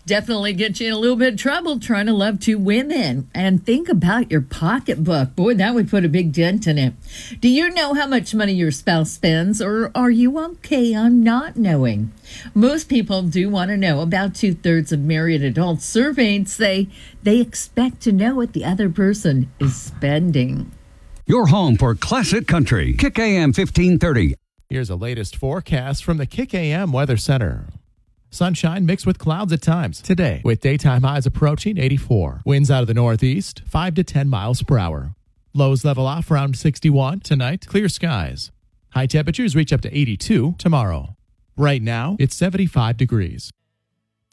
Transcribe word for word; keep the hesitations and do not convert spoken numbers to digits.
definitely get you in a little bit of trouble trying to love two women. And think about your pocketbook. Boy, that would put a big dent in it. Do you know how much money your spouse spends, or are you okay on not knowing? Most people do want to know. About two-thirds of married adults surveyed say they expect to know what the other person is spending. Your home for classic country. Kick A M fifteen thirty. Here's the latest forecast from the Kick A M Weather Center. Sunshine mixed with clouds at times today, with daytime highs approaching eighty-four. Winds out of the northeast, five to ten miles per hour. Lows level off around sixty-one. Tonight, clear skies. High temperatures reach up to eighty-two tomorrow. Right now, it's seventy-five degrees.